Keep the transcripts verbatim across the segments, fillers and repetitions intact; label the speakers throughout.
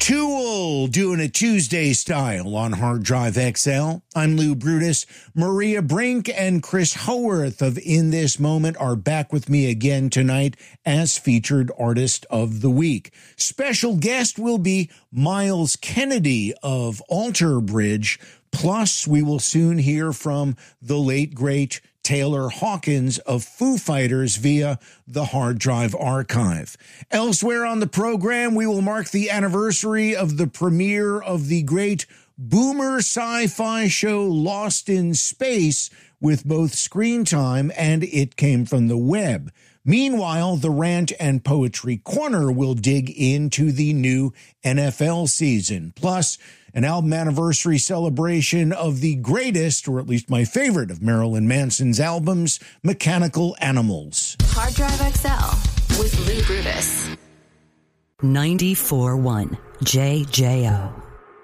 Speaker 1: Tool doing a Tuesday style on Hard Drive X L. I'm Lou Brutus. Maria Brink and Chris Howarth of In This Moment are back with me again tonight as featured artist of the week. Special guest will be Miles Kennedy of Alter Bridge. Plus, we will soon hear from the late, great Taylor Hawkins of Foo Fighters via the Hard Drive Archive. Elsewhere on the program, we will mark the anniversary of the premiere of the great boomer sci-fi show Lost in Space with both screen time and It Came from the Web. Meanwhile, the Rant and Poetry Corner will dig into the new N F L season. Plus, an album anniversary celebration of the greatest, or at least my favorite, of Marilyn Manson's albums, Mechanical Animals.
Speaker 2: Hard Drive X L with Lou Brutus.
Speaker 3: ninety-four point one J J O.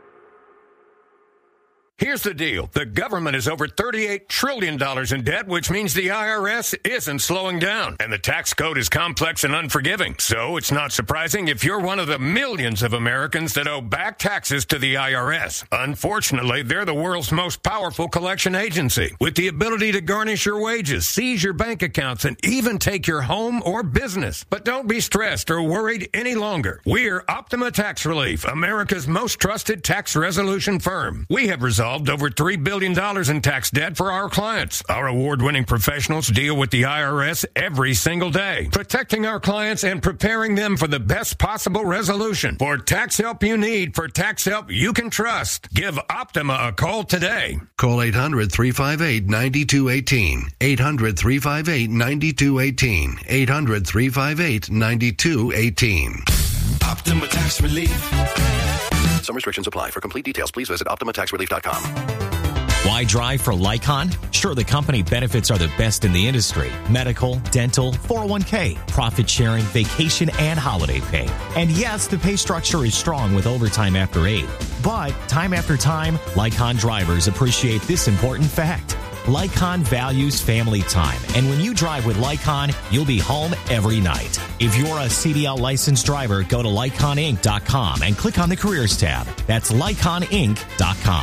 Speaker 4: Here's the deal. The government is over thirty-eight trillion dollars in debt, which means the I R S isn't slowing down. And the tax code is complex and unforgiving. So it's not surprising if you're one of the millions of Americans that owe back taxes to the I R S. Unfortunately, they're the world's most powerful collection agency, with the ability to garnish your wages, seize your bank accounts, and even take your home or business. But don't be stressed or worried any longer. We're Optima Tax Relief, America's most trusted tax resolution firm. We have resolved over three billion dollars in tax debt for our clients. Our award-winning professionals deal with the I R S every single day, protecting our clients and preparing them for the best possible resolution. For tax help you need, for tax help you can trust, give Optima a call today.
Speaker 5: Call eight hundred, three five eight, nine two one eight. eight hundred, three five eight, nine two one eight. eight hundred, three five eight, nine two one eight.
Speaker 6: Optima Tax Relief.
Speaker 5: Some restrictions apply. For complete details, please visit optima tax relief dot com.
Speaker 7: Why drive for Lycon? Sure, the company benefits are the best in the industry. Medical, dental, four oh one k, profit sharing, vacation, and holiday pay. And yes, the pay structure is strong with overtime after eight. But time after time, Lycon drivers appreciate this important fact. Lycon values family time, and when you drive with Lycon, you'll be home every night. If you're a C D L licensed driver, go to lycon inc dot com and click on the Careers tab. That's lycon inc dot com.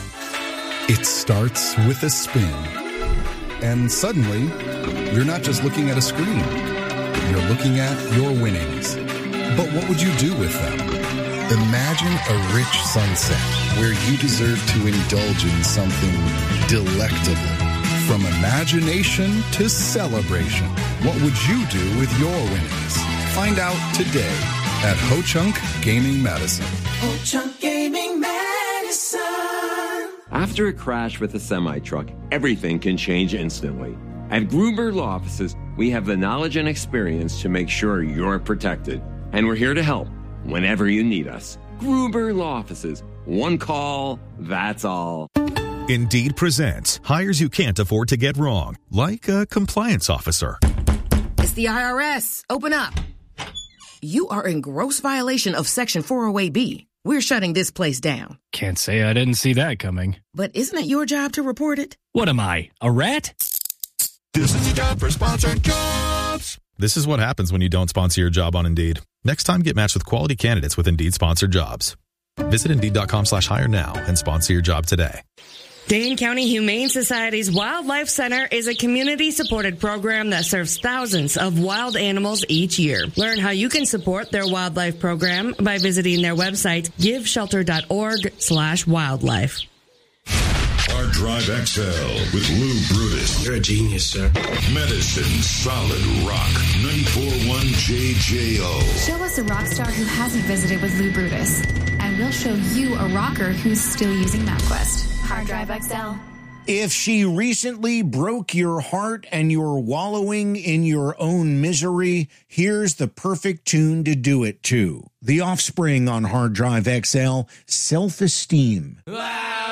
Speaker 8: It starts with a spin, and suddenly, you're not just looking at a screen. You're looking at your winnings. But what would you do with them? Imagine a rich sunset where you deserve to indulge in something delectable. From imagination to celebration, what would you do with your winnings? Find out today at Ho-Chunk Gaming Madison.
Speaker 6: Ho-Chunk Gaming Madison.
Speaker 9: After a crash with a semi-truck, everything can change instantly. At Gruber Law Offices, we have the knowledge and experience to make sure you're protected. And we're here to help whenever you need us. Gruber Law Offices. One call, that's all.
Speaker 10: Indeed presents hires you can't afford to get wrong, like a compliance officer.
Speaker 11: It's the I R S. Open up. You are in gross violation of Section four oh eight B. We're shutting this place down.
Speaker 12: Can't say I didn't see that coming.
Speaker 11: But isn't it your job to report it?
Speaker 12: What am I, a rat?
Speaker 6: This is the job for sponsored jobs.
Speaker 10: This is what happens when you don't sponsor your job on Indeed. Next time, get matched with quality candidates with Indeed sponsored jobs. Visit Indeed.com slash hire now and sponsor your job today.
Speaker 13: Dane County Humane Society's Wildlife Center is a community-supported program that serves thousands of wild animals each year. Learn how you can support their wildlife program by visiting their website, giveshelter.org slash wildlife.
Speaker 14: Hard Drive X L with Lou Brutus.
Speaker 6: You're a genius, sir.
Speaker 14: Medicine Solid Rock. ninety-four point one J J O.
Speaker 15: Show us a rock star who hasn't visited with Lou Brutus, and we'll show you a rocker who's still using MapQuest. Hard Drive X L.
Speaker 1: If she recently broke your heart and you're wallowing in your own misery, here's the perfect tune to do it to. The Offspring on Hard Drive X L, Self-Esteem.